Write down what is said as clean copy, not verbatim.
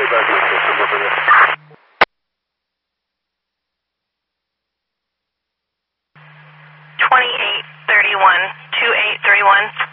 back to the system over there. 2831, 2831.